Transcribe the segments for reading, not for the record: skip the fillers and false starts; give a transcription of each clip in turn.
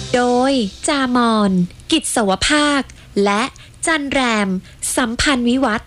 โดยจามอนกิจสวภาคและจันแรมสัมพันธ์วิวัฒน์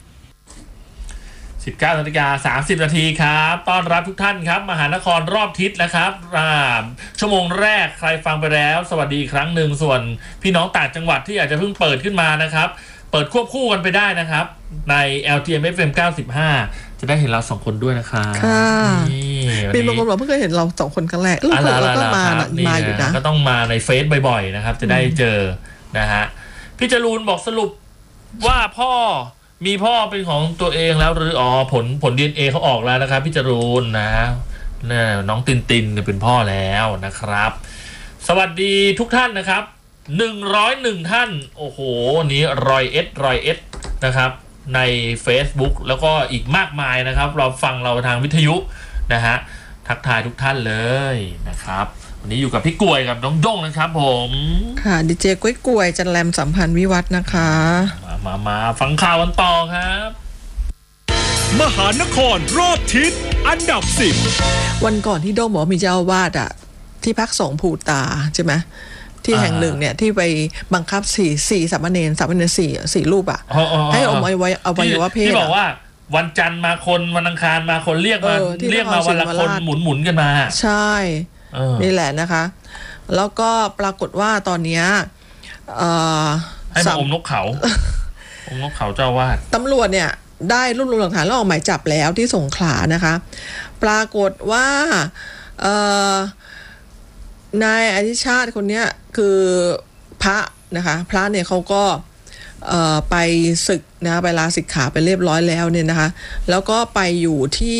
19:30 นาทีครับต้อนรับทุกท่านครับมหานครรอบทิศนะครับชั่วโมงแรกใครฟังไปแล้วสวัสดีอีกครั้งหนึ่งส่วนพี่น้องต่างจังหวัดที่อาจจะเพิ่งเปิดขึ้นมานะครับเปิดควบคู่กันไปได้นะครับใน LTM FM 95จะได้เห็นเราสองคนด้วยนะครับค่ะปีบางคนบอกเพิ่งเคยเห็นเราสองคนครั้งแรกเราก็มาอยู่นะก็ต้องมาในเฟซบ่อยๆนะครับจะได้เจอนะฮะพี่จรูนบอกสรุปว่าพ่อมีพ่อเป็นของตัวเองแล้วหรือผล DNA เขาออกแล้วนะครับพี่จรูนนะน้องตินเป็นพ่อแล้วนะครับสวัสดีทุกท่านนะครับ101ท่านโอ้โหนี้รอยเอสนะครับใน Facebook แล้วก็อีกมากมายนะครับเราฟังเราทางวิทยุนะฮะทักทายทุกท่านเลยนะครับวันนี้อยู่กับพี่กล้วยกับน้องด้งนะครับผมค่ะดีเจกล้วยจันแรมสัมพันธ์วิวัฒน์นะคะมาฟังข่าวกันต่อครับมหานครรอบทิศอันดับ10 วันก่อนที่โด้งบอกมีเจ้าอาวาสอ่ะที่พักสงฆ์ภูตาใช่ไหมที่แห่งหนึ่งเนี่ยที่ไปบังคับสี่สามเณรสี่รูปอ่ะให้อวัยวะเพศที่บอกว่าวันจันทร์มาคนวันอังคารมาคนเรียกมาวันละคนหมุนกันมาใช่นี่แหละนะคะแล้วก็ปรากฏว่าตอนนี้ให้มาอมนกเขาเจ้าวาดตำรวจเนี่ยได้รวบรวมหลักฐานแล้วออกหมายจับแล้วที่สงขลานะคะปรากฏว่านายอธิชาติคนนี้คือพระนะคะพระเนี่ยเขาก็ไปศึกนะไปลาสิกขาไปเรียบร้อยแล้วเนี่ยนะคะแล้วก็ไปอยู่ที่